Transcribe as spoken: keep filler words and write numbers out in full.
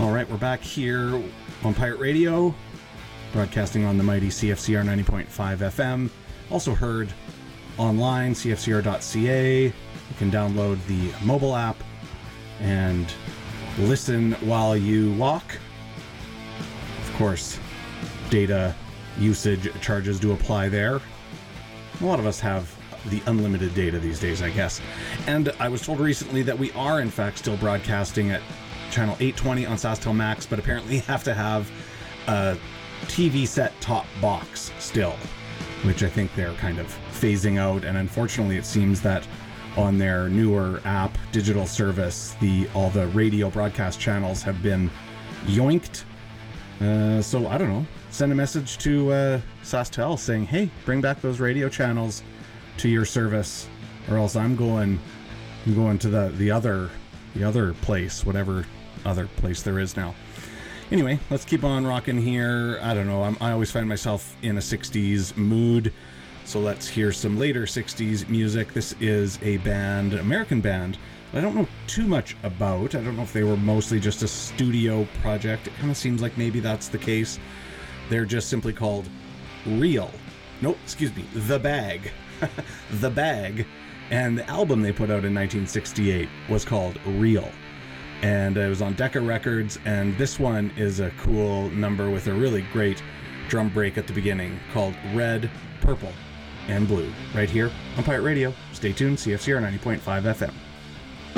All right, we're back here on Pirate Radio, broadcasting on the mighty C F C R ninety point five F M. Also heard online, C F C R dot C A. You can download the mobile app and listen while you walk. Of course, data usage charges do apply there. A lot of us have the unlimited data these days, I guess. And I was told recently that we are, in fact, still broadcasting at channel eight twenty on SaskTel Max, but apparently have to have a T V set top box still, which I think they're kind of phasing out. And unfortunately, it seems that on their newer app digital service, the all the radio broadcast channels have been yoinked. Uh, so I don't know. Send a message to uh, SaskTel saying, "Hey, bring back those radio channels to your service, or else I'm going, I'm going to the the other, the other place, whatever other place there is now." Anyway, let's keep on rocking here. I don't know. I'm, I always find myself in a sixties mood, so let's hear some later sixties music. This is a band, American band, I don't know too much about. I don't know if they were mostly just a studio project. It kind of seems like maybe that's the case. They're just simply called Real. Nope, excuse me, The Bag. The Bag. And the album they put out in nineteen sixty-eight was called Real. And it was on Decca Records, and this one is a cool number with a really great drum break at the beginning called Red, Purple, and Blue, right here on Pirate Radio. Stay tuned, C F C R ninety point five F M.